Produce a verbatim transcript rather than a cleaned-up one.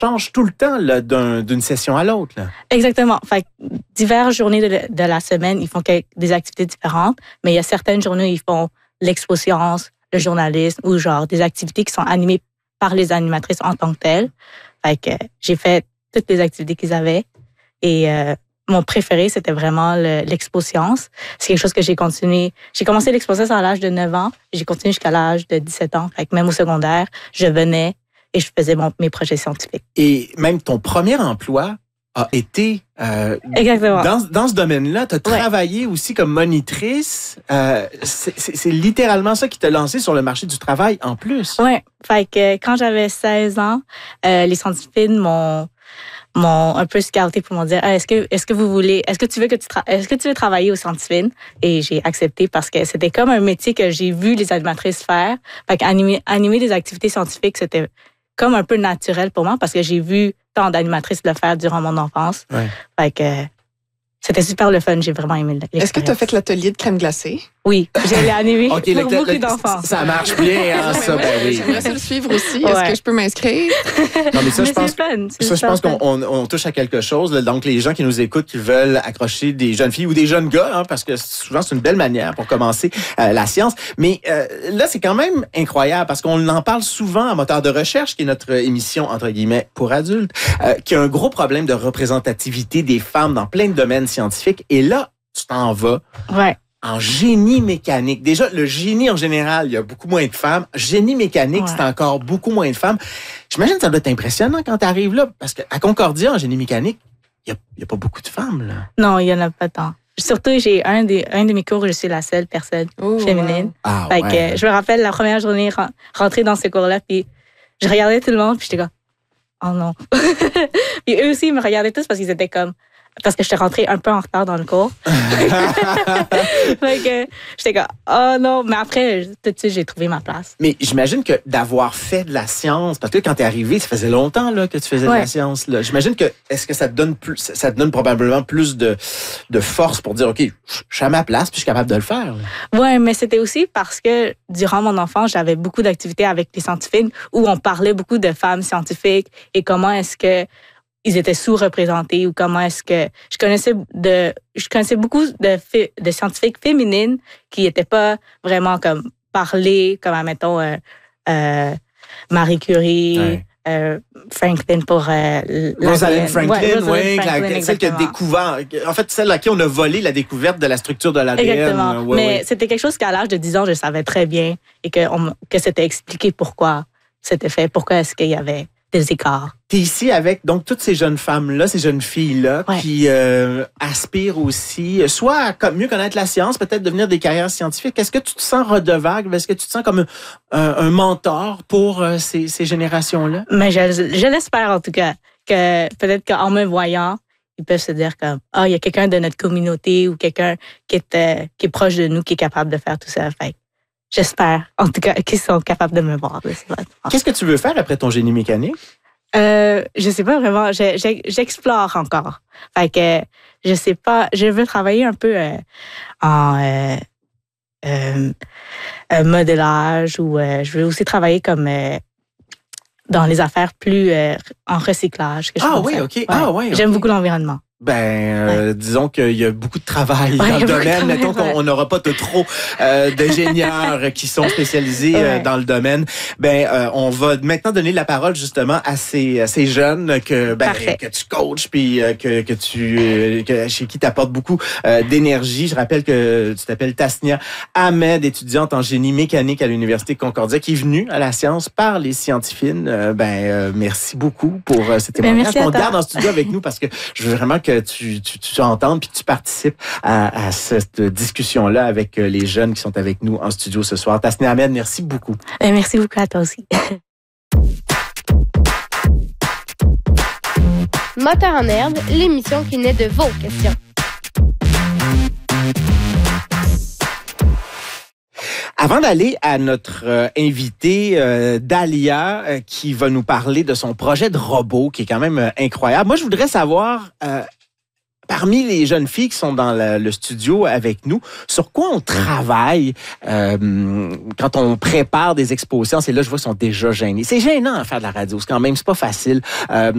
change tout le temps là, d'un, d'une session à l'autre. Là. Exactement. Fait que diverses journées de, de la semaine, ils font des activités différentes, mais il y a certaines journées où ils font l'expo-science, le journalisme ou genre des activités qui sont animées par les animatrices en tant que telles. Fait que j'ai fait toutes les activités qu'ils avaient et euh, mon préféré, c'était vraiment le, l'expo-science. C'est quelque chose que j'ai continué. J'ai commencé l'expo-science à l'âge de neuf ans. J'ai continué jusqu'à l'âge de dix-sept ans. Fait que même au secondaire, je venais et je faisais mon, mes projets scientifiques. Et même ton premier emploi a été euh, Exactement. Dans, dans ce domaine-là. Tu as ouais. travaillé aussi comme monitrice. Euh, c'est, c'est, c'est littéralement ça qui t'a lancé sur le marché du travail en plus. Oui. Fait que quand j'avais seize ans, euh, les scientifiques m'ont m'ont un peu scouté pour me dire ah, est-ce que est-ce que vous voulez est-ce que tu veux que tu tra- est-ce que tu veux travailler au Centre Fine et j'ai accepté parce que c'était comme un métier que j'ai vu les animatrices faire. Fait qu'animer animer des activités scientifiques, c'était comme un peu naturel pour moi parce que j'ai vu tant d'animatrices le faire durant mon enfance. Ouais. Fait que c'était super le fun, j'ai vraiment aimé l'expérience. Est-ce que tu as fait l'atelier de crème glacée? Oui, je l'ai animé okay, pour le, beaucoup le, d'enfants. Ça marche bien, hein, ça, ben oui. J'aimerais ça le suivre aussi. Ouais. Est-ce que je peux m'inscrire? Non, mais ça, mais je pense, fun, ça, je pense qu'on on, on touche à quelque chose. Là. Donc, les gens qui nous écoutent, qui veulent accrocher des jeunes filles ou des jeunes gars, hein, parce que souvent, c'est une belle manière pour commencer euh, la science. Mais euh, là, c'est quand même incroyable parce qu'on en parle souvent à Moteur de recherche, qui est notre émission, entre guillemets, pour adultes, euh, qui a un gros problème de représentativité des femmes dans plein de domaines scientifiques. Et là, tu t'en vas. Ouais. En génie mécanique. Déjà, le génie en général, il y a beaucoup moins de femmes. Génie mécanique, ouais. c'est encore beaucoup moins de femmes. J'imagine que ça doit être impressionnant quand tu arrives là, parce qu'à Concordia, en génie mécanique, il n'y a, a pas beaucoup de femmes. Là. Non, il n'y en a pas tant. Surtout, j'ai un, des, un de mes cours où je suis la seule personne oh, féminine. Wow. Ah, fait ouais. que, je me rappelle la première journée rentrer dans ce cours-là, puis je regardais tout le monde, puis j'étais comme, oh non. Puis eux aussi, ils me regardaient tous parce qu'ils étaient comme, parce que j'étais rentrée un peu en retard dans le cours. Fait que j'étais comme, oh non. Mais après, tout de suite, j'ai trouvé ma place. Mais j'imagine que d'avoir fait de la science, parce que quand t'es arrivé, ça faisait longtemps là, que tu faisais ouais. de la science. Là. J'imagine que, est-ce que ça te donne plus, ça te donne probablement plus de, de force pour dire, OK, je suis à ma place puis je suis capable de le faire. Là. Ouais, mais c'était aussi parce que durant mon enfance, j'avais beaucoup d'activités avec les scientifiques où on parlait beaucoup de femmes scientifiques et comment est-ce que ils étaient sous-représentés ou comment est-ce que je connaissais de je connaissais beaucoup de de scientifiques féminines qui étaient pas vraiment comme parlées comme admettons euh, euh, Marie Curie, ouais. euh, Franklin pour euh, Rosalind Franklin, ouais, Rosalind ouais, Franklin, la, celle qui a découvert en fait celle à qui on a volé la découverte de la structure de l'A D N. Exactement. Ouais, mais ouais. c'était quelque chose qu'à l'âge de dix ans, je savais très bien et que on, que c'était expliqué pourquoi c'était fait, pourquoi est-ce qu'il y avait des écarts. Tu es ici avec donc toutes ces jeunes femmes-là, ces jeunes filles-là ouais. qui euh, aspirent aussi, soit à mieux connaître la science, peut-être devenir des carrières scientifiques. Est-ce que tu te sens redevable? Est-ce que tu te sens comme un, un, un mentor pour euh, ces, ces générations-là? Mais je, je l'espère en tout cas, que peut-être qu'en me voyant, ils peuvent se dire comme ah, oh, il y a quelqu'un de notre communauté ou quelqu'un qui est, euh, qui est proche de nous, qui est capable de faire tout ça. Fait j'espère, en tout cas, qu'ils sont capables de me voir. Qu'est-ce que tu veux faire après ton génie mécanique? Euh, je sais pas vraiment. Je, je, j'explore encore. Fait que je sais pas. Je veux travailler un peu euh, en euh, euh, euh, modélage ou euh, je veux aussi travailler comme euh, dans les affaires plus euh, en recyclage. Que je ah pense oui, à. ok. Ouais. Ah ouais. J'aime okay. beaucoup l'environnement. Ben, euh, ouais. disons qu'il y a beaucoup de travail ouais, dans le domaine. Ouais, Mettons ouais. qu'on n'aura pas de trop euh, d'ingénieurs qui sont spécialisés ouais. euh, dans le domaine. Ben, euh, on va maintenant donner la parole justement à ces, à ces jeunes que ben, que tu coaches puis euh, que que tu euh, que chez qui t'apportes beaucoup euh, d'énergie. Je rappelle que tu t'appelles Tasnia Ahmed, étudiante en génie mécanique à l'université Concordia, qui est venue à la science par les scientifiques. Euh, ben, euh, merci beaucoup pour euh, cet témoignage. Ben, on te garde en studio avec nous parce que je veux vraiment que que tu, tu, tu entendes puis que tu participes à, à cette discussion-là avec les jeunes qui sont avec nous en studio ce soir. Tasnia Ahmed, merci beaucoup. Merci beaucoup à toi aussi. Moteur en herbe, l'émission qui naît de vos questions. Avant d'aller à notre euh, invitée euh, Dalia, euh, qui va nous parler de son projet de robot, qui est quand même euh, incroyable. Moi, je voudrais savoir, euh, parmi les jeunes filles qui sont dans le, le studio avec nous, sur quoi on travaille euh, quand on prépare des expositions. Et là, je vois qu'ils sont déjà gênés. C'est gênant à faire de la radio, c'est quand même, c'est pas facile. Euh,